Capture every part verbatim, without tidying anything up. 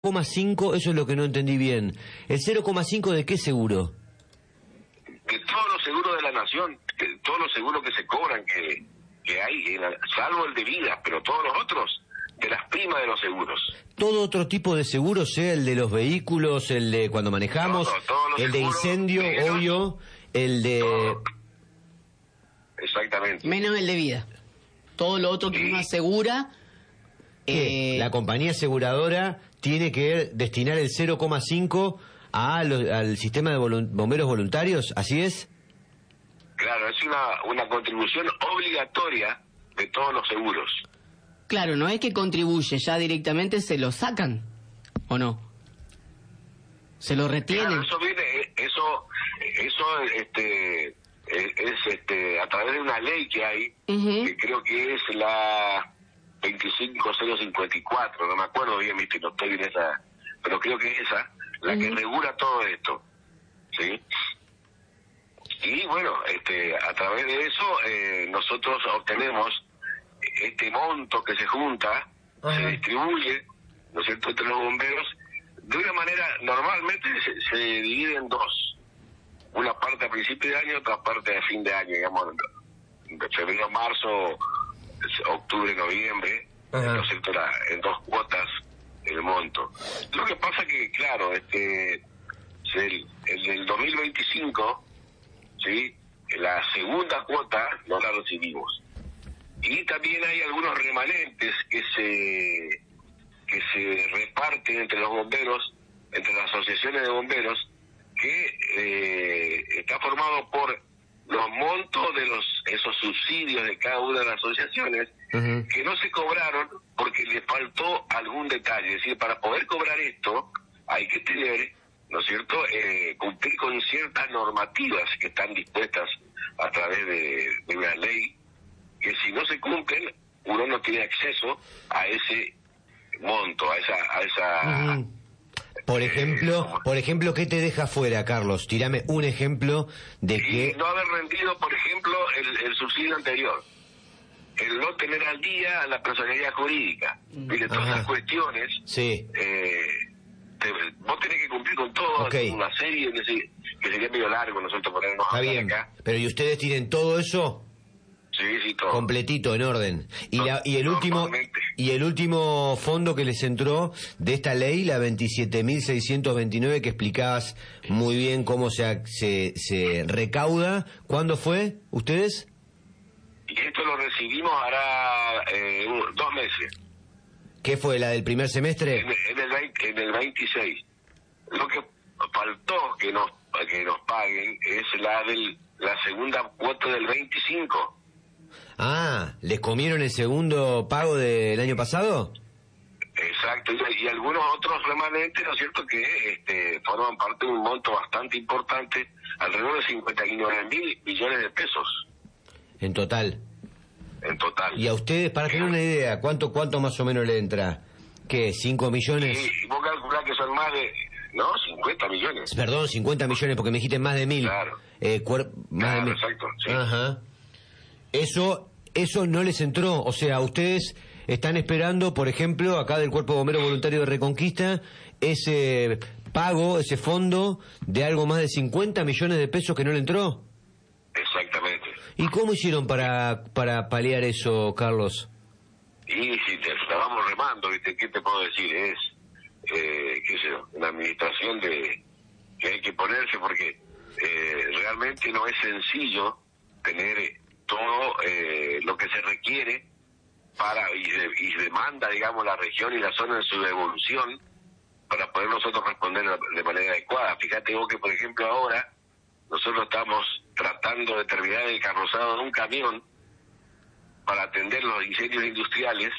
cero coma cinco, eso es lo que no entendí bien. ¿El cero coma cinco de qué seguro? De todos los seguros de la nación, de todos los seguros que se cobran, que, que hay, en la, salvo el de vida, pero todos los otros, de las primas de los seguros. Todo otro tipo de seguro, sea el de los vehículos, el de cuando manejamos, Todo, todos los el de seguros, incendio, menos, obvio, el de... todo. Exactamente. Menos el de vida. Todo lo otro que Sí. uno asegura... ¿Qué? Eh, La compañía aseguradora tiene que destinar el cero coma cinco a lo- al sistema de volun- bomberos voluntarios, ¿así es? Claro, es una, una contribución obligatoria de todos los seguros. claro, no es que contribuye, ya directamente se lo sacan, ¿o no? Se lo retienen. Claro, eso viene, eh, eso, eso, este, eh, es, este, a través de una ley que hay, Ujú. que creo que es la veinticinco cero cincuenta y cuatro, no me acuerdo bien, viste, no estoy en esa, pero creo que es esa, la que Ujú. regula todo esto, ¿sí? Y bueno, este, a través de eso, eh, nosotros obtenemos este monto que se junta, Ajá. se distribuye, ¿no es cierto?, entre los bomberos, de una manera, normalmente se, se divide en dos, una parte a principio de año, otra parte a fin de año, digamos, de febrero, marzo, octubre, noviembre, Ajá. ¿no es cierto?, la- en dos cuotas el monto. Lo que pasa que, claro, este, el, el del dos mil veinticinco, ¿sí?, la segunda cuota no la recibimos. Y también hay algunos remanentes que se que se reparten entre los bomberos, entre las asociaciones de bomberos, que eh, está formado por los montos de los esos subsidios de cada una de las asociaciones, Ujú. que no se cobraron porque le faltó algún detalle. Es decir, para poder cobrar esto hay que tener, ¿no es cierto?, eh, cumplir con ciertas normativas que están dispuestas a través de, de una ley, que si no se cumplen, uno no tiene acceso a ese monto, a esa... A esa Ujú. Por ejemplo, por ejemplo, ¿qué te deja fuera, Carlos? Tírame un ejemplo de y que... no haber rendido, por ejemplo, el, el subsidio anterior. El no tener al día la personalidad jurídica. Mire, todas Ajá. esas cuestiones... Sí. Eh, te- vos tenés que cumplir con todo, Ok. una serie que, se- que sería medio largo nosotros ponernos a Está hablar bien. acá. Pero ¿y ustedes tienen todo eso? Sí, sí, todo. Completito, en orden. Y, la, y el último Normalmente. y el último fondo que les entró de esta ley, la veintisiete mil seiscientos veintinueve, que explicabas muy bien cómo se, se, se recauda, ¿cuándo fue? ¿Ustedes? Y esto lo recibimos hará eh, un- dos meses, ¿Qué fue, la del primer semestre? en, en el veinte, en el veintiséis. Lo que faltó que nos que nos paguen es la del la segunda cuota del veinticinco. Ah, ¿les comieron el segundo pago del año pasado? Exacto, y, y algunos otros remanentes, ¿no es cierto?, que este, forman parte de un monto bastante importante, alrededor de cincuenta y nueve mil millones de pesos En total. en total. Y a ustedes, para tener una idea, ¿cuánto cuánto más o menos le entra? ¿Qué, cinco millones? Y, y vos calculás que son más de, no, cincuenta millones. Perdón, cincuenta millones, porque me dijiste más de mil. Claro. Eh, cuer- más Claro, de mil. exacto, sí. Ajá. Eso, eso no les entró. O sea, ustedes están esperando, por ejemplo, acá del Cuerpo Bombero Voluntario de Reconquista, ese pago, ese fondo de algo más de cincuenta millones de pesos que no le entró. Exactamente. ¿Y cómo hicieron para, para paliar eso, Carlos? Y si te estábamos remando, ¿viste? ¿Qué te puedo decir? Es, eh, qué sé yo, una administración de que hay que ponerse porque eh, realmente no es sencillo tener eh, todo eh, lo que se requiere para y, de- y demanda, digamos, la región y la zona en su evolución para poder nosotros responder de manera adecuada. Fíjate vos que, por ejemplo, ahora nosotros estamos tratando de terminar el carrozado de un camión para atender los incendios industriales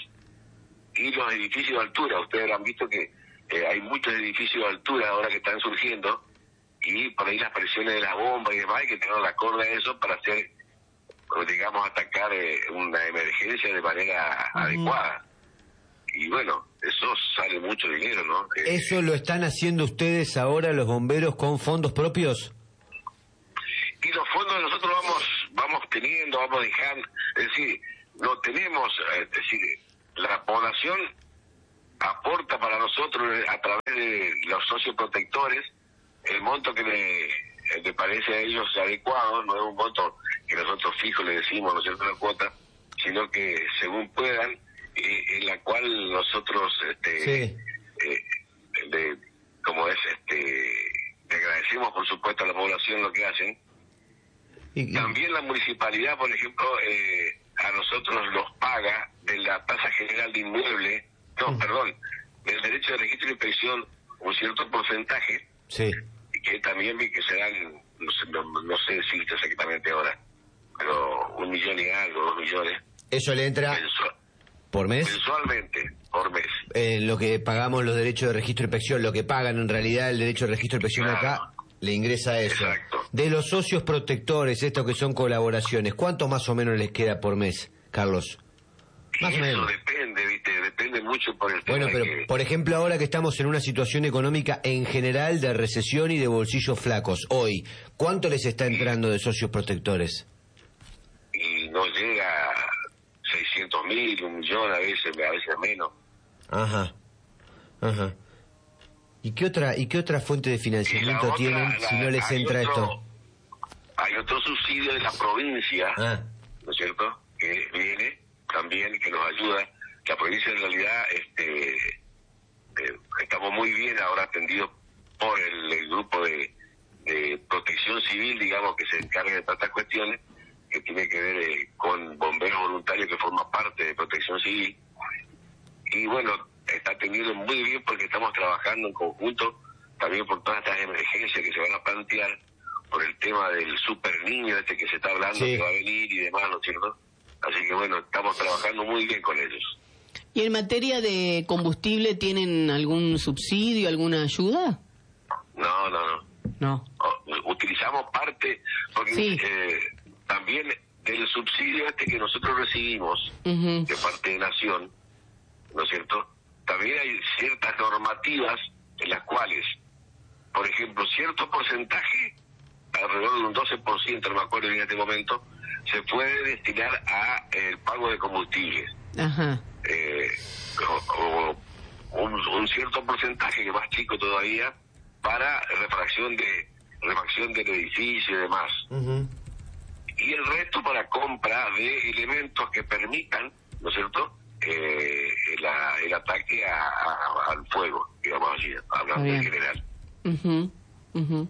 y los edificios de altura. Ustedes han visto que eh, hay muchos edificios de altura ahora que están surgiendo y por ahí las presiones de las bombas y demás hay que tener la corda de eso para hacer, digamos, atacar eh, una emergencia de manera Ujú. adecuada. Y bueno, eso sale mucho dinero, ¿no? Eh, ¿Eso lo están haciendo ustedes ahora, los bomberos, con fondos propios? y los fondos nosotros vamos vamos teniendo, vamos dejando, es decir, no tenemos, eh, es decir, la población aporta para nosotros a través de los socios protectores el monto que le, le parece a ellos adecuado, no es un monto que nosotros fijo le decimos, ¿no es cierto?, la cuota, sino que según puedan, eh, en la cual nosotros, este, Sí. eh, de, como es, este, le agradecemos por supuesto a la población lo que hacen. Y- y- También la municipalidad, por ejemplo, eh, a nosotros nos paga de la tasa general de inmueble, no, perdón, del derecho de registro y inspección un cierto porcentaje, Sí. que también vi que serán, no sé, no, no sé decirte exactamente ahora, pero un millón y algo, dos millones, Eso le entra mensual- por mes. mensualmente, por mes. Eh, lo que pagamos los derechos de registro y inspección, lo que pagan en realidad el derecho de registro y inspección Claro. acá, le ingresa eso. Exacto. De los socios protectores, estos que son colaboraciones, ¿cuánto más o menos les queda por mes, Carlos? Y Más o eso menos. depende, viste, depende mucho por el tema Bueno, de pero que... por ejemplo ahora que estamos en una situación económica en general de recesión y de bolsillos flacos, hoy, ¿cuánto les está entrando de socios protectores? y no llega a seiscientos mil, un millón a veces, a veces menos. Ajá, ajá. ¿Y qué otra y qué otra fuente de Y la financiamiento otra, tienen la- si no les hay entra otro- esto? Hay otro subsidio de la provincia, Ah, ¿no es cierto?, que viene también, que nos ayuda. La provincia en realidad, este, eh, estamos muy bien ahora atendidos por el, el grupo de, de protección civil, digamos, que se encarga de tantas cuestiones, que tiene que ver eh, con bomberos voluntarios que forman parte de protección civil. Y bueno, está atendiendo muy bien porque estamos trabajando en conjunto también por todas estas emergencias que se van a plantear, por el tema del super niño este que se está hablando, Sí. que va a venir y demás, ¿no es cierto? Así que bueno, estamos trabajando muy bien con ellos. ¿Y en materia de combustible tienen algún subsidio, alguna ayuda? No, no, no. No. O- utilizamos parte, porque Sí. eh, también del subsidio este que nosotros recibimos Ujú. de parte de Nación, ¿no es cierto?, también hay ciertas normativas en las cuales, por ejemplo, cierto porcentaje, alrededor de un doce por ciento, no me acuerdo en este momento, se puede destinar a el pago de combustibles. Ajá. Eh, o, o un, un cierto porcentaje, que más chico todavía, para refracción de refacción del edificio y demás. ujú. Y el resto para compra de elementos que permitan, ¿no es cierto?, eh, la- el ataque a- a- al fuego, digamos así, hablando Está en bien. general. Ujú, ujú.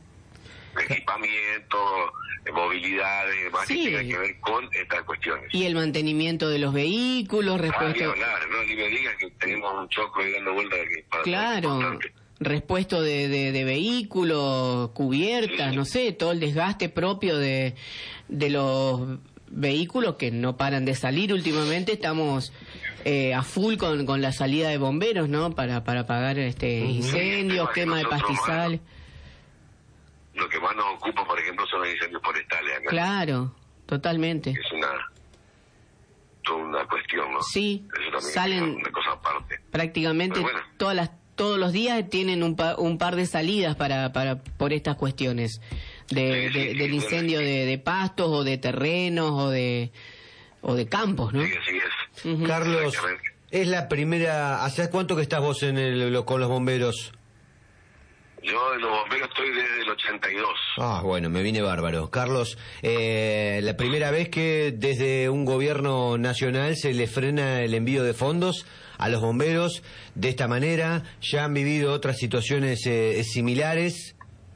Equipamiento, eh, movilidad, y demás, Sí. que tenga que ver con estas cuestiones. Y el mantenimiento de los vehículos, Ah, ni respuesto... hablar, no, ni me digas que tenemos un choclo y dando vueltas que para Claro, importante. repuesto de, de, de vehículos, cubiertas, Sí. no sé, todo el desgaste propio de, de los vehículos que no paran de salir últimamente. Estamos eh, a full con, con la salida de bomberos, ¿no? Para, para apagar este, incendios, Sí, quema de nosotros, pastizales. Lo que más nos ocupa, por ejemplo, son los incendios forestales acá. Claro, totalmente. Es una, toda una cuestión, ¿no? Sí, Eso también salen- es una cosa aparte. Prácticamente Pero bueno. todas las todos los días tienen un, pa- un par de salidas para, para por estas cuestiones de, Sí, sí, de- sí, del bueno, incendio sí. de, de pastos o de terrenos o de o de campos, ¿no? Sí, así es. Ujú. Carlos, Exactamente. es la primera... ¿Hace cuánto que estás vos en el, lo- con los bomberos? Yo en los bomberos estoy desde el ochenta y dos. Ah, bueno, me vine bárbaro. Carlos, eh, la primera vez que desde un gobierno nacional se le frena el envío de fondos a los bomberos de esta manera. ¿Ya han vivido otras situaciones eh, similares?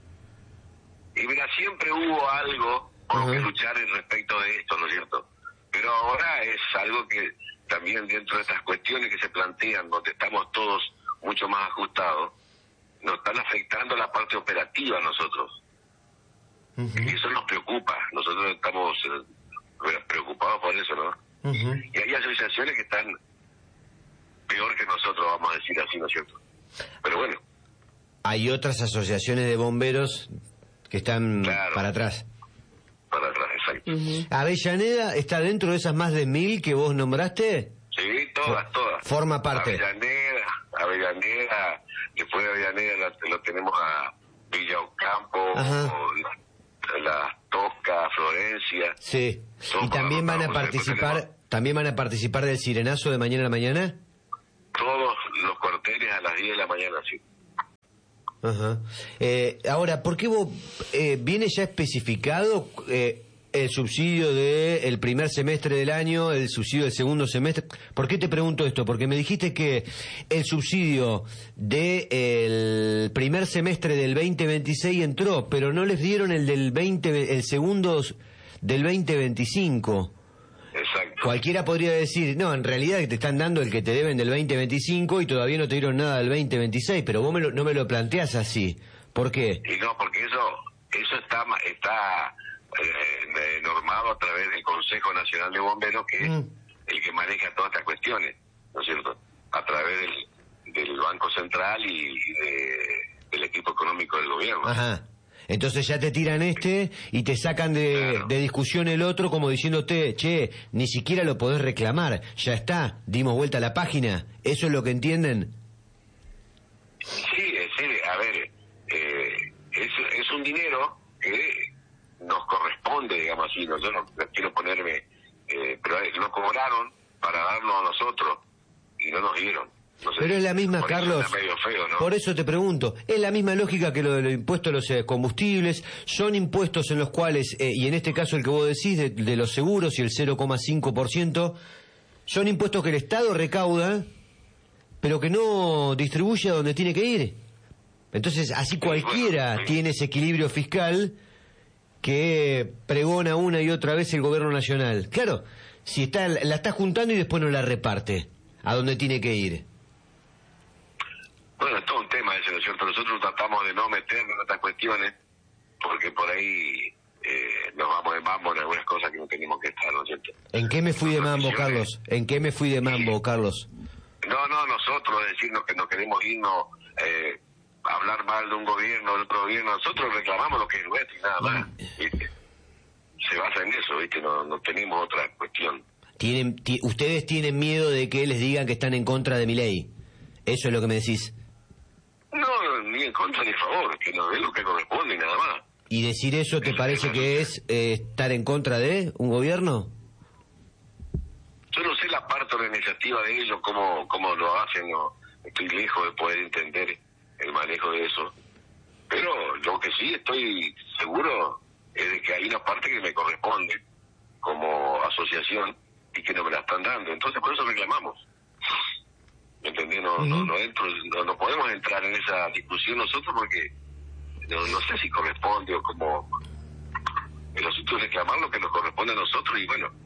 Y mira, siempre hubo algo por lo que Ajá. luchar en respecto de esto, ¿no es cierto? Pero ahora es algo que también dentro de estas cuestiones que se plantean, donde estamos todos mucho más ajustados, nos están afectando la parte operativa a nosotros. Ujú, Y eso nos preocupa. Nosotros estamos eh, preocupados por eso, ¿no? ujú. Y hay asociaciones que están peor que nosotros, vamos a decir así, ¿no es cierto? Pero bueno, Hay otras asociaciones de bomberos que están Claro. para atrás. para atrás, exacto. Ujú. ¿Avellaneda está dentro de esas más de mil que vos nombraste? Sí, todas, todas. Forma parte. Avellaneda, Avellaneda, después de Avellaneda la- lo tenemos a Villa Ocampo, Ajá. o la, la Tosca, Florencia. Sí. Son ¿Y también van a para- participar, tenemos- también van a participar del sirenazo de mañana a la mañana? Todos los cuarteles las diez de la mañana, sí. Ajá. Eh, ahora, ¿por qué vos eh, viene ya especificado eh, el subsidio del primer semestre del año, el subsidio del segundo semestre? ¿Por qué te pregunto esto? Porque me dijiste que el subsidio del primer semestre del veinte veintiséis entró, pero no les dieron el del veinte, el segundo del veinte veinticinco. Exacto. Cualquiera podría decir, no, en realidad te están dando el que te deben del veinte veinticinco y todavía no te dieron nada del veinte veintiséis, pero vos me lo, no me lo planteás así. ¿Por qué? Y no, porque eso eso está está eh, normado a través del Consejo Nacional de Bomberos, que es mm. el que maneja todas estas cuestiones, ¿no es cierto? A través del, del Banco Central y de, del equipo económico del gobierno. Ajá. Entonces ya te tiran este y te sacan de, claro. de discusión el otro como diciéndote, che, ni siquiera lo podés reclamar, ya está, dimos vuelta a la página. ¿Eso es lo que entienden? Sí, sí, a ver, eh, es, es un dinero que nos corresponde, digamos así, no, yo no, no quiero ponerme, eh, pero nos cobraron para darnos a nosotros y no nos dieron. No sé, pero es la misma, por Carlos, eso medio feo, ¿no? Por eso te pregunto, es la misma lógica que lo de los impuestos a los eh, combustibles, son impuestos en los cuales, eh, y en este caso el que vos decís, de, de los seguros y el cero coma cinco por ciento, son impuestos que el Estado recauda, pero que no distribuye a donde tiene que ir. Entonces, así cualquiera sí, bueno, sí. tiene ese equilibrio fiscal que pregona una y otra vez el gobierno nacional. Claro, si está la está juntando y después no la reparte a donde tiene que ir. Bueno, es todo un tema ese, ¿no es cierto? Nosotros tratamos de no meternos en estas cuestiones porque por ahí eh, nos vamos de mambo en algunas cosas que no tenemos que estar, ¿no es cierto? ¿En qué me fui de mambo, Carlos? ¿En qué me fui de mambo, Carlos? No, no, nosotros decirnos que no queremos irnos eh, a hablar mal de un gobierno, de otro gobierno, nosotros reclamamos lo que es nuestro y nada más, ¿viste? Se basa en eso, ¿viste? No, no tenemos otra cuestión. Tienen, t- ustedes tienen miedo de que les digan que están en contra de mi ley. Eso es lo que me decís. No, ni en contra ni a favor, que nos dé lo que corresponde y nada más. ¿Y decir eso te parece que es eh, estar en contra de un gobierno? Yo no sé la parte de la iniciativa de ellos, cómo, cómo lo hacen, no, estoy lejos de poder entender el manejo de eso. Pero lo que sí estoy seguro es de que hay una parte que me corresponde como asociación y que no me la están dando. Entonces por eso reclamamos. ¿Me entendí? No, uh-huh. no, no, entro, no, no podemos entrar en esa discusión nosotros porque no, no sé si corresponde o cómo. El asunto es reclamar lo que nos corresponde a nosotros y bueno.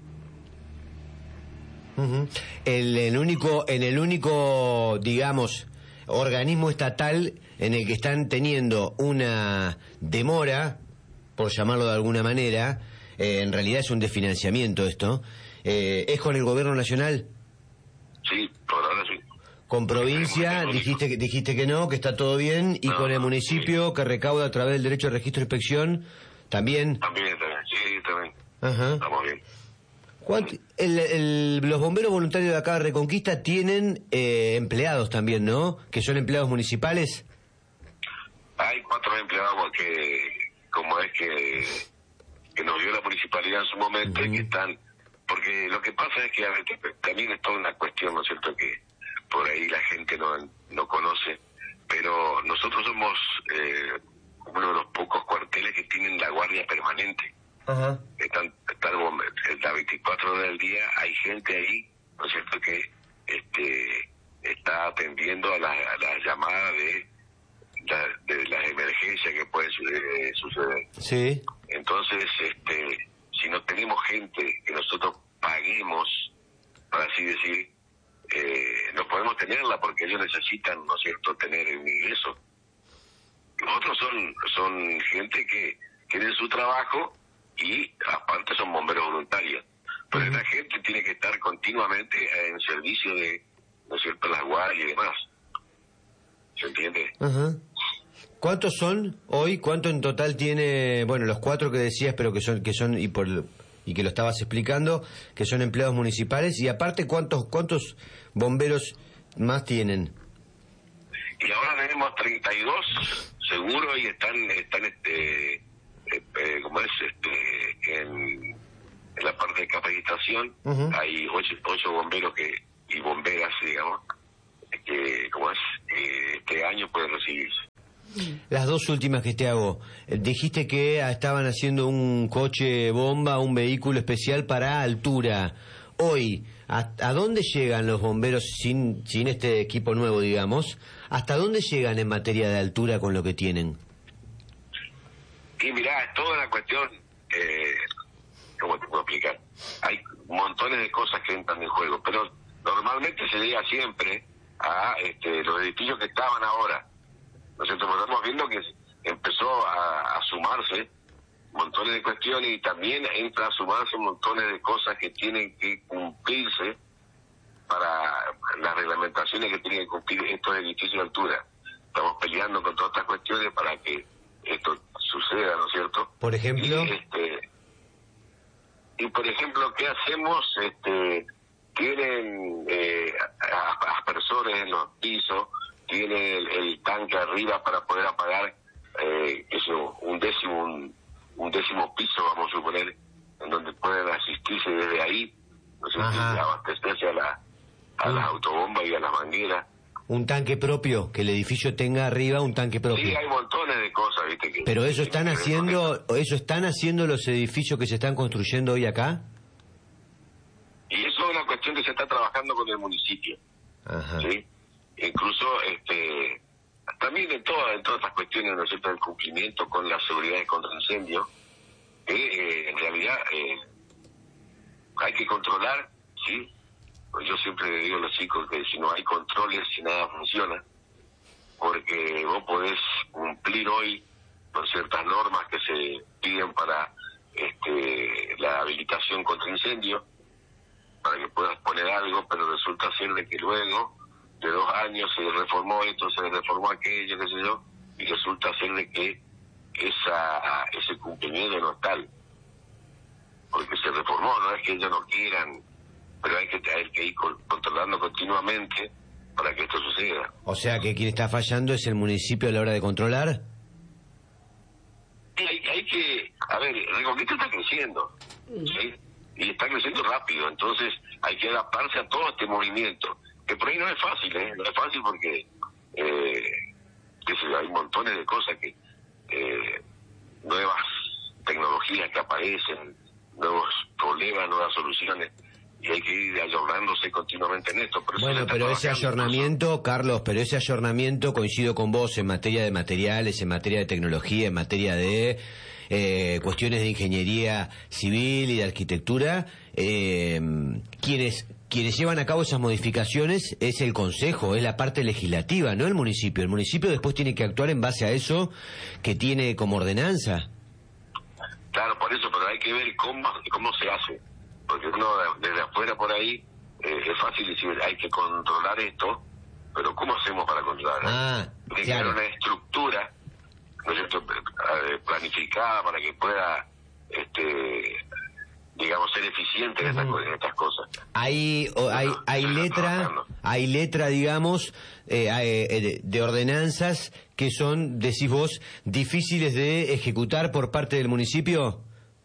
Uh-huh. El, el único, en el único, digamos, organismo estatal en el que están teniendo una demora, por llamarlo de alguna manera, eh, en realidad es un desfinanciamiento esto, eh, ¿es con el gobierno nacional? Sí, por ahora sí. Con provincia dijiste que dijiste que no, que está todo bien, y no, con el municipio sí. que recauda a través del derecho de registro e inspección, también. También, también, sí, también. Ajá. Estamos bien. ¿Cuánto, el, el, los bomberos voluntarios de acá de Reconquista tienen eh, empleados también, ¿no? Que son empleados municipales. Hay cuatro empleados que, como es que, que nos dio la municipalidad en su momento, uh-huh. y que están, porque lo que pasa es que a ver, también es toda una cuestión, ¿no es cierto?, que por ahí la gente no, no conoce, pero nosotros somos eh, uno de los pocos cuarteles que tienen la guardia permanente. Ajá. Están, están las veinticuatro horas del día, hay gente ahí, ¿no es cierto?, que este está atendiendo a las a la llamadas de, la, de las emergencias que pueden eh, suceder. Sí. Entonces, este si no tenemos gente que nosotros paguemos, para así decir, eh, no podemos tenerla porque ellos necesitan, ¿no es cierto?, tener el ingreso. Los otros son, son gente que tienen su trabajo y aparte son bomberos voluntarios. Pero uh-huh. la gente tiene que estar continuamente en servicio de, ¿no es cierto?, las guardias y demás. ¿Se entiende? Uh-huh. ¿Cuántos son hoy? ¿Cuánto en total tiene, bueno, los cuatro que decías, pero que son, que son y por y que lo estabas explicando, que son empleados municipales? Y aparte, ¿cuántos cuántos bomberos más tienen? Y ahora tenemos treinta y dos seguros y están, están este, eh, eh, ¿cómo es? Este, en, en la parte de capacitación. Uh-huh. Hay ocho, ocho bomberos que y bomberas, digamos, que, ¿cómo es? eh, este año puede recibirse. Las dos últimas que te hago. Dijiste que estaban haciendo un coche bomba, un vehículo especial para altura. Hoy, ¿a, a dónde llegan los bomberos sin, sin este equipo nuevo, digamos? ¿Hasta dónde llegan en materia de altura con lo que tienen? Y mirá, es toda la cuestión, eh, ¿cómo te puedo explicar? Hay montones de cosas que entran en juego, pero normalmente se llega siempre a este, los edificios que estaban ahora. ¿No es cierto? Porque estamos viendo que empezó a, a sumarse montones de cuestiones y también entra a sumarse montones de cosas que tienen que cumplirse para las reglamentaciones que tienen que cumplir estos edificios de altura. Estamos peleando con todas estas cuestiones para que esto suceda, ¿no es cierto? Por ejemplo. Y, este, y por ejemplo, ¿qué hacemos? Este, tienen eh, aspersores en los pisos, tienen el, el tanque arriba para poder apagar eh, eso, un décimo un, un décimo piso, vamos a suponer, en donde pueden asistirse desde ahí, no sé, abastecerse a la a las autobombas y a las mangueras. Un tanque propio, que el edificio tenga arriba un tanque propio. Sí, hay montones de cosas, ¿viste? Que, Pero eso que, están que, haciendo, eso están haciendo los edificios que se están construyendo hoy acá. Y eso es una cuestión que se está trabajando con el municipio. Ajá. ¿Sí? Incluso, este, también en todas, en todas estas cuestiones, ¿no es cierto?, del cumplimiento con la seguridad contra incendios, que eh, en realidad eh, hay que controlar, ¿sí? Pues yo siempre le digo a los chicos que si no hay controles, si nada funciona, porque vos podés cumplir hoy con ciertas normas que se piden para este, la habilitación contra incendio, para que puedas poner algo, pero resulta ser de que luego de dos años se reformó esto, se reformó aquello, qué sé yo, y resulta ser de que esa ese cumplimiento no es tal, porque se reformó, no es que ellos no quieran, pero hay que, hay que ir controlando continuamente para que esto suceda. O sea que quien está fallando es el municipio a la hora de controlar. Hay, hay que, a ver, Reconquista está creciendo, ¿sí? Y está creciendo rápido, entonces hay que adaptarse a todo este movimiento, que por ahí no es fácil, ¿eh? No es fácil porque eh, que se, hay montones de cosas que, eh, nuevas tecnologías que aparecen, nuevos problemas, nuevas soluciones, y hay que ir ayornándose continuamente en esto. Pero bueno, pero ese ayornamiento, Carlos, pero ese ayornamiento, coincido con vos, en materia de materiales, en materia de tecnología, en materia de eh, cuestiones de ingeniería civil y de arquitectura, eh, quienes quienes llevan a cabo esas modificaciones es el Consejo, es la parte legislativa, no el municipio. El municipio después tiene que actuar en base a eso que tiene como ordenanza. Claro, por eso, pero hay que ver cómo, cómo se hace. Porque uno desde afuera por ahí eh, es fácil decir, hay que controlar esto, pero ¿cómo hacemos para controlar? Ah, Tiene claro. que haber una estructura, ¿no es cierto?, planificada para que pueda, este, digamos, ser eficiente en, uh-huh. estas, en estas cosas. Hay, o, hay, Eso, hay letra, hay letra, digamos, eh, eh, de, de ordenanzas que son, decís vos, difíciles de ejecutar por parte del municipio.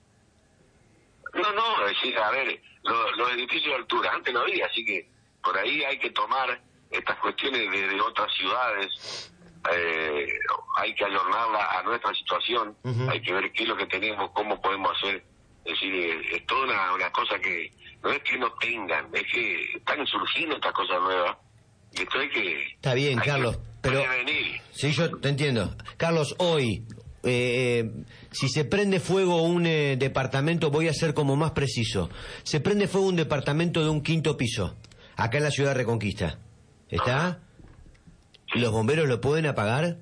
No, no, es decir, a ver, los, los edificios de altura, antes no había, así que por ahí hay que tomar estas cuestiones de, de otras ciudades, eh, hay que ayornarla a nuestra situación, uh-huh. hay que ver qué es lo que tenemos, cómo podemos hacer, es decir, es, es toda una, una cosa que no es que no tengan, es que están surgiendo estas cosas nuevas, y esto hay que... Está bien, Carlos, pero... prevenir. Sí, yo te entiendo. Carlos, hoy... Eh, si se prende fuego un eh, departamento, voy a ser como más preciso, se prende fuego un departamento de un quinto piso, acá en la ciudad de Reconquista, ¿está? ¿Los bomberos lo pueden apagar?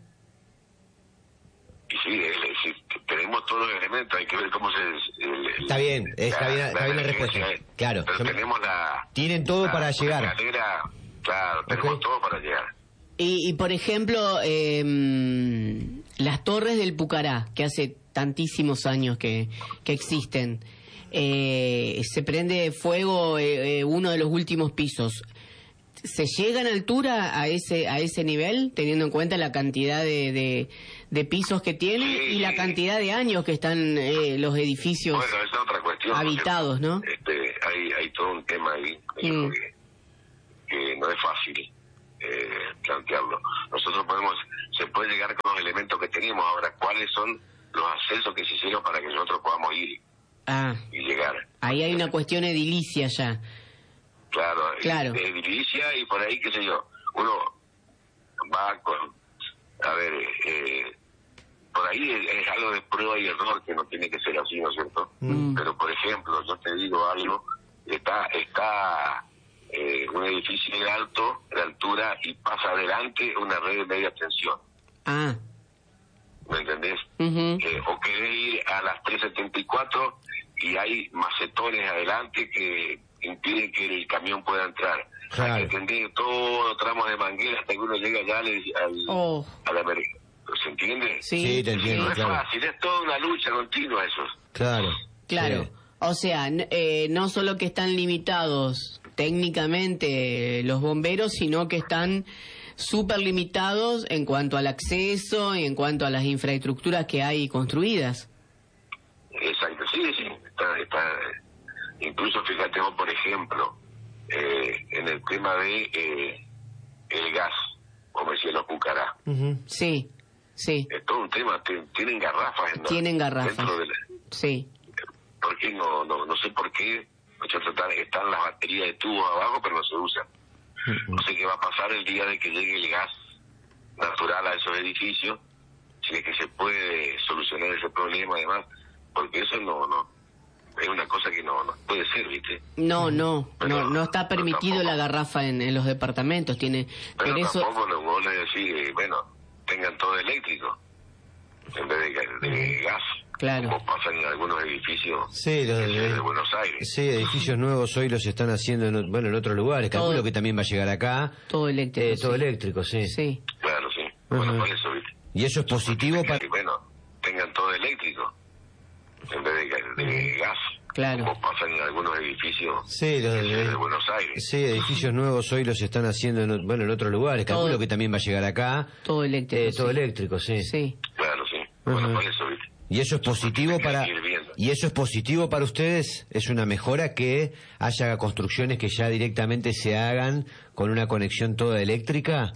Y sí, es, es, tenemos todos los elementos, hay que ver cómo se... El, el, está bien, está la, bien, está la, bien la la respuesta, claro. Pero tenemos la... Tienen todo la, para llegar. Escalera, claro, tenemos okay. todo para llegar. Y, y por ejemplo, eh, las torres del Pucará, que hace tantísimos años que, que existen, eh, se prende fuego eh, eh, uno de los últimos pisos. ¿Se llega en altura a ese a ese nivel, teniendo en cuenta la cantidad de, de, de pisos que tiene sí. y la cantidad de años que están eh, los edificios bueno, esa es otra cuestión, habitados, ¿no? Este, hay, hay todo un tema ahí mm. que, que no es fácil. Eh, plantearlo. Nosotros podemos, se puede llegar con los elementos que tenemos. Ahora, ¿cuáles son los accesos que se hicieron para que nosotros podamos ir ah, y llegar? Ahí hay una cuestión edilicia ya. Claro, claro. De edilicia y por ahí, qué sé yo, uno va con, a ver, eh, por ahí es, es algo de prueba y error, que no tiene que ser así, ¿no es cierto? Mm. Pero, por ejemplo, yo te digo algo, está está eh, un edificio de alto, de altura, y pasa adelante una red de media tensión. Ah. ¿Me entendés? Uh-huh. Eh, o querés ir a las tres setenta y cuatro y hay macetones adelante que impiden que el camión pueda entrar. Claro. Hay que entender todo tramos de manguera hasta que uno llega ya al, al, oh. a la América. ¿Se entiende? Sí, sí, te entiendo. No es claro. fácil, es toda una lucha continua eso. Claro. Claro. Sí. O sea, n- eh, no solo que están limitados técnicamente eh, los bomberos, sino que están súper limitados en cuanto al acceso y en cuanto a las infraestructuras que hay construidas. Exacto, sí, sí. Está, está, incluso fíjate vos, por ejemplo, eh, en el tema de eh, el gas, como decía los Pucará. Uh-huh. Sí, sí, Es todo un tema, t- tienen garrafas. En la- tienen garrafas. dentro de la- sí. ¿Por qué no, no, no sé por qué? Muchas están, están las baterías de tubo abajo, pero no se usan. Uh-huh. No sé qué va a pasar el día de que llegue el gas natural a esos edificios, si es que se puede solucionar ese problema, además, porque eso no, no, es una cosa que no, no puede ser, ¿viste? No, no, Pero- no, no está pero permitido tampoco- la garrafa en, en los departamentos. Tiene, Pero pero eso, tampoco le vos le decís, eh, bueno, tengan todo eléctrico, en vez de, de gas, claro. como pasa en algunos edificios Sí, los de, de- de Buenos Aires. Sí, edificios nuevos hoy los están haciendo en, o- bueno, en otros lugares. Calculo Todo- que también va a llegar acá. todo eléctrico. Eh, todo sí. eléctrico, sí. Sí, Claro, sí. Bueno, Ajá. por eso, ¿viste? ¿Y eso es positivo para...? Que, bueno, tengan todo eléctrico, en vez de, de gas, claro. como pasa en algunos edificios Sí, los de- de Buenos Aires. Sí, edificios nuevos hoy los están haciendo en, o- bueno, en otros lugares. Todo- Calculo que también va a llegar acá. todo eléctrico. Eh, todo sí. eléctrico, sí. Sí. Claro, sí. Bueno, Ajá. por eso, ¿viste? ¿Y eso es positivo Porque hay para que ir viendo. y eso es positivo para ustedes? ¿Es una mejora que haya construcciones que ya directamente se hagan con una conexión toda eléctrica?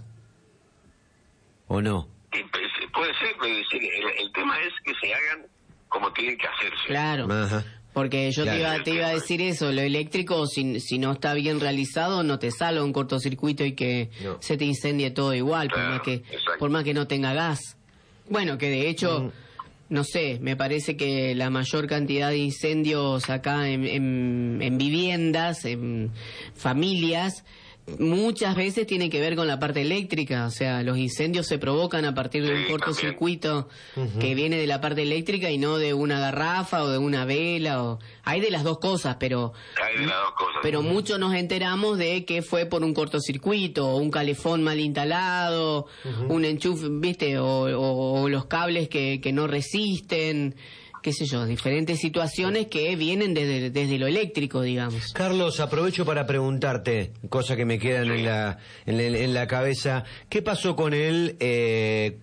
¿O no? Y, pues, puede ser, pero decir, el, el tema es que se hagan como tienen que hacerse. Claro. Ajá. Porque yo Claro. te, iba, te iba a decir eso, lo eléctrico, si, si no está bien realizado, no te salva un cortocircuito y que No. se te incendie todo igual, por Claro, más que exacto. por más que no tenga gas. Bueno, que de hecho, Mm. no sé, me parece que la mayor cantidad de incendios acá en, en, en viviendas, en familias, muchas veces tiene que ver con la parte eléctrica, o sea, los incendios se provocan a partir de un Sí, cortocircuito Ujú. que viene de la parte eléctrica y no de una garrafa o de una vela, o hay de las dos cosas, pero Hay de las dos cosas. pero muchos nos enteramos de que fue por un cortocircuito, o un calefón mal instalado, un enchufe, viste, o, o- o los cables que, que no resisten, qué sé yo, diferentes situaciones que vienen desde, desde lo eléctrico, digamos. Carlos, aprovecho para preguntarte, cosa que me quedan en la, en la, en la cabeza, ¿qué pasó con el eh,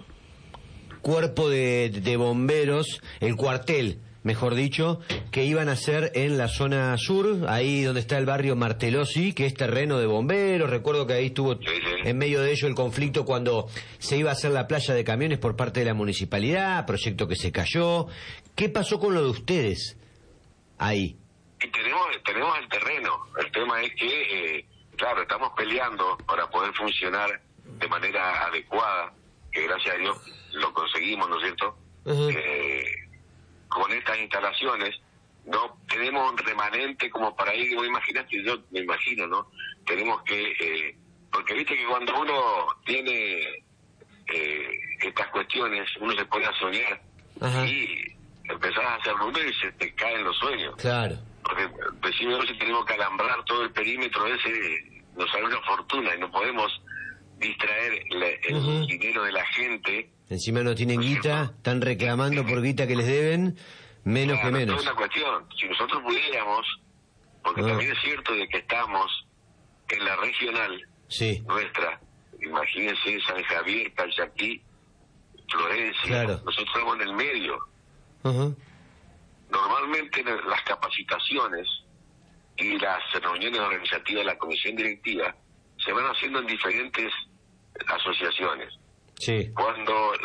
cuerpo de, de bomberos, el cuartel, mejor dicho, que iban a hacer en la zona sur, ahí donde está el barrio Martelossi, que es terreno de bomberos? Recuerdo que ahí estuvo Sí, sí. en medio de ello el conflicto cuando se iba a hacer la playa de camiones por parte de la municipalidad, proyecto que se cayó. ¿Qué pasó con lo de ustedes ahí? Y tenemos, tenemos el terreno. El tema es que, eh, claro, estamos peleando para poder funcionar de manera adecuada, que gracias a Dios lo conseguimos, ¿no es cierto? Ujú. Eh, con estas instalaciones, no tenemos un remanente como para ir, vos imaginate, yo me imagino, ¿no? Tenemos que, eh, porque viste que cuando uno tiene eh, estas cuestiones, uno se pone a soñar Ajá. y empezás a hacer números y se te caen los sueños. Claro. Porque decimos si tenemos que alambrar todo el perímetro ese, nos sale una fortuna y no podemos distraer la- el Ujú. dinero de la gente. Encima no tienen guita, están reclamando por guita que les deben, menos Claro, que Es menos. una cuestión. Si nosotros pudiéramos, porque Ah. también es cierto de que estamos en la regional Sí, nuestra, imagínense San Javier, Calchaquí, Florencia, Claro. nosotros estamos en el medio. ajá, Normalmente las capacitaciones y las reuniones organizativas de la comisión directiva se van haciendo en diferentes asociaciones. Sí. Cuando